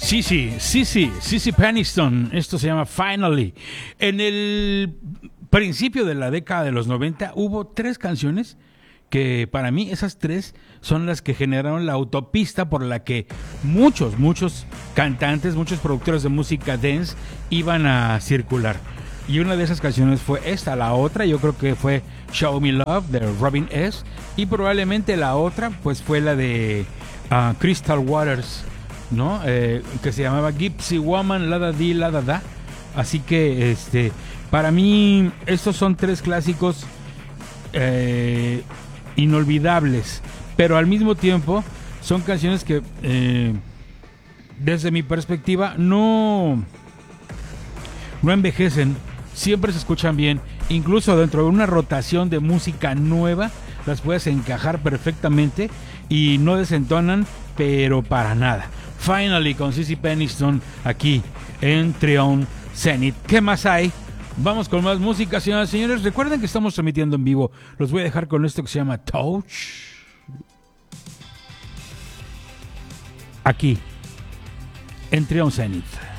Sissy Peniston. Esto se llama Finally. En el principio de la década de los 90 hubo 3 canciones que para mí esas 3 son las que generaron la autopista por la que muchos cantantes, muchos productores de música dance iban a circular. Y una de esas canciones fue esta, la otra yo creo que fue Show Me Love de Robin S. Y probablemente la otra pues fue la de Crystal Waters, ¿no? Que se llamaba Gypsy Woman, la da di, la da da. Así que para mí estos son 3 clásicos inolvidables, pero al mismo tiempo son canciones que desde mi perspectiva no envejecen, siempre se escuchan bien, incluso dentro de una rotación de música nueva las puedes encajar perfectamente y no desentonan, pero para nada. Finally con Sissy Peniston aquí en Trion Zenith. ¿Qué más hay? Vamos con más música, señoras y señores. Recuerden que estamos transmitiendo en vivo. Los voy a dejar con esto que se llama Touch. Aquí, en Trion Zenith.